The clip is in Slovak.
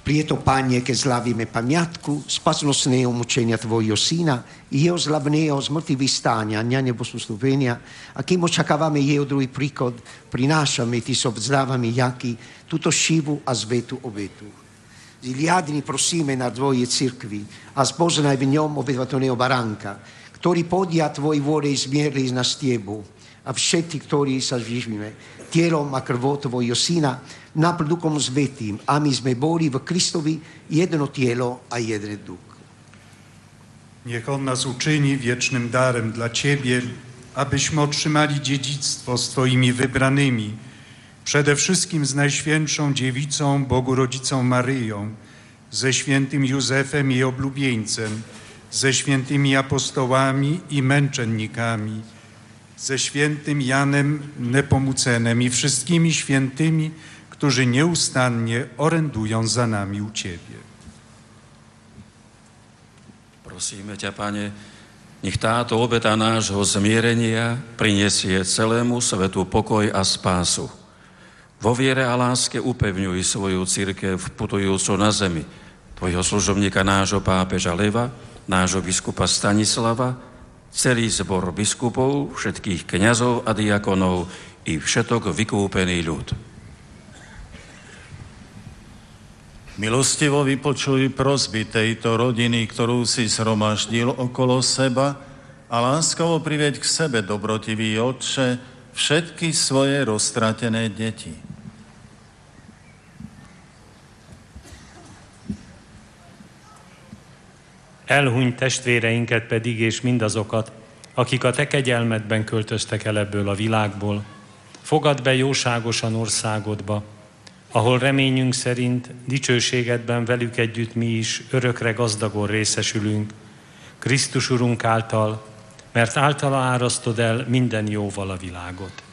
Prieto, Panie, keď slavíme pamiatku spasnostného mučenia Tvojho Syna i jeho slavného zmrtvých vystania, na nebo sústupenia, a kým očakávame jeho druhý príchod, prinášame Ti so vzdávami jaký túto šivu a svetu obetu. Ziliadni prosíme na Tvoje cirkvi a zbožnaj v ňom obyvateľného baránka, ktorý podia Tvoj vôle zmierli na stiebu a všetci, ktorí sa živíme tielom a krvou Tvojho Syna, naplň Duchom Svätým, a my sme boli v Kristovi jedno tielo a jeden duch. Niech On nas uczyni wiecznym darem dla Ciebie, abyśmy otrzymali dziedzictwo z Twoimi wybranymi, przede wszystkim z Najświętszą Dziewicą, Bogu Rodzicą Maryją, ze świętym Józefem jej oblubieńcem, ze świętymi apostołami i męczennikami, ze świętym Janem Nepomucenem i wszystkimi świętymi, którzy nieustannie orędują za nami u Ciebie. Prosíme ťa, Pane, nech táto obeta nášho zmierenia prinesie celému svetu pokoj a spásu. Vo viere a láske upevňuj svoju cirkev putujúcu na zemi, Tvojho služobníka, nášho pápeža Leva, nášho biskupa Stanislava, celý zbor biskupov, všetkých kňazov a diakonov i všetok vykúpený ľud. Milostivo vypočuj prosby tejto rodiny, ktorú si zhromaždil okolo seba, a láskavo priveď k sebe, dobrotivý Otče, všetky svoje roztratené deti. Elhuny testvéreinket pedig és mindazokat, akik a Te kegyelmedben költöztek el ebből a világból, fogadd be jóságosan országodba, ahol reményünk szerint dicsőségedben velük együtt mi is örökre gazdagon részesülünk, Krisztus Urunk által, mert általa árasztod el minden jóval a világot.